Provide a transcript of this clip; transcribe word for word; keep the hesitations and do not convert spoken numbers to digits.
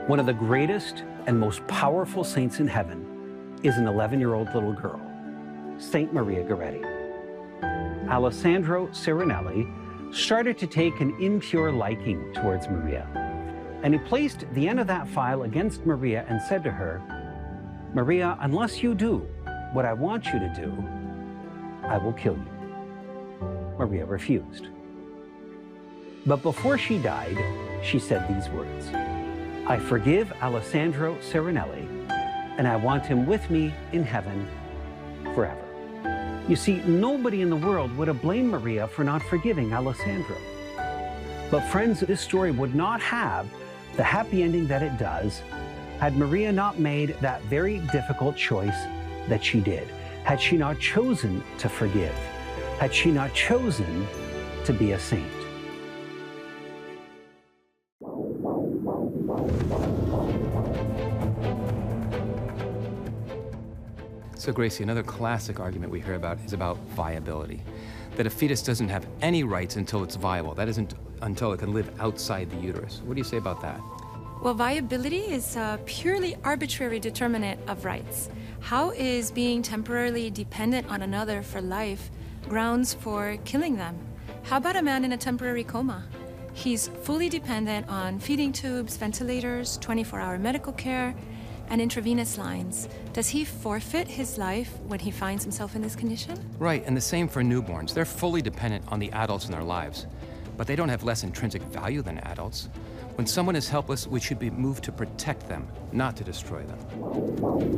One of the greatest and most powerful saints in heaven is an eleven-year-old little girl, Saint Maria Goretti. Alessandro Serenelli started to take an impure liking towards Maria, and he placed the end of that file against Maria and said to her, "Maria, unless you do what I want you to do, I will kill you." Maria refused. But before she died, she said these words, "I forgive Alessandro Serenelli, and I want him with me in heaven forever." You see, nobody in the world would have blamed Maria for not forgiving Alessandro. But friends, this story would not have the happy ending that it does had Maria not made that very difficult choice that she did, had she not chosen to forgive, had she not chosen to be a saint. So, Gracie, another classic argument we hear about is about viability. That a fetus doesn't have any rights until it's viable. That isn't until it can live outside the uterus. What do you say about that? Well, viability is a purely arbitrary determinant of rights. How is being temporarily dependent on another for life grounds for killing them? How about a man in a temporary coma? He's fully dependent on feeding tubes, ventilators, twenty-four hour medical care, and intravenous lines. Does he forfeit his life when he finds himself in this condition? Right, and the same for newborns. They're fully dependent on the adults in their lives, but they don't have less intrinsic value than adults. When someone is helpless, we should be moved to protect them, not to destroy them.